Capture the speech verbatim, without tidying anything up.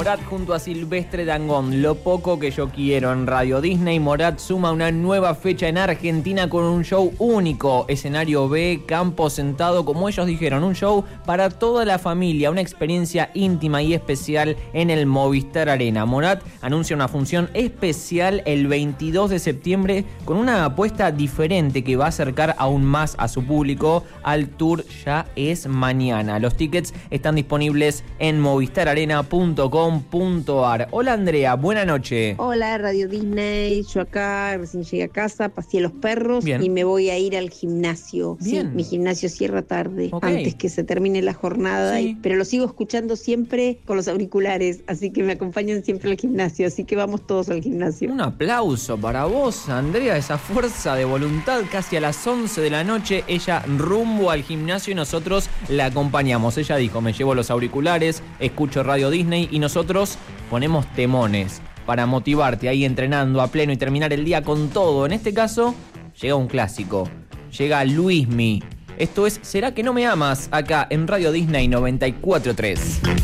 Morat junto a Silvestre Dangond. Lo poco que yo quiero en Radio Disney. Morat suma una nueva fecha en Argentina con un show único. Escenario B, campo sentado, como ellos dijeron. Un show para toda la familia. Una experiencia íntima y especial en el Movistar Arena. Morat anuncia una función especial el veintidós de septiembre con una apuesta diferente que va a acercar aún más a su público al tour Ya es Mañana. Los tickets están disponibles en movistar arena punto com punto ar. Hola Andrea, buena noche. Hola Radio Disney, yo acá recién llegué a casa, paseé a los perros. Bien. Y me voy a ir al gimnasio. Bien. Sí, mi gimnasio cierra tarde, Okay. antes que se termine la jornada, Sí. y, pero lo sigo escuchando siempre con los auriculares, así que me acompañan siempre al gimnasio, así que vamos todos al gimnasio. Un aplauso para vos, Andrea, esa fuerza de voluntad. Casi a las once de la noche, ella rumbo al gimnasio y nosotros la acompañamos. Ella dijo, me llevo los auriculares, escucho Radio Disney y nosotros ponemos temones para motivarte ahí entrenando a pleno y terminar el día con todo. En este caso, llega un clásico, llega Luismi. Esto es ¿Será que no me amas? Acá en Radio Disney noventa y cuatro punto tres.